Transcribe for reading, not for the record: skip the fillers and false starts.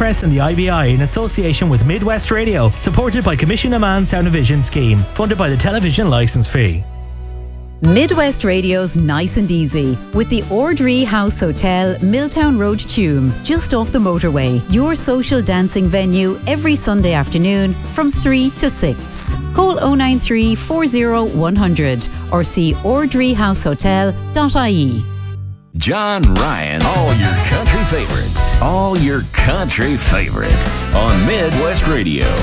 Press and the IBI in association with Midwest Radio, supported by Commission Amman Sound and Vision Scheme, funded by the television licence fee. Midwest Radio's Nice and Easy with the Ordree House Hotel, Milltown Road, Tuam, just off the motorway. Your social dancing venue every Sunday afternoon from 3 to 6. Call 093 40 100 or see ordreehousehotel.ie. John Ryan, all your country favorites. All your country favorites on Midwest Radio.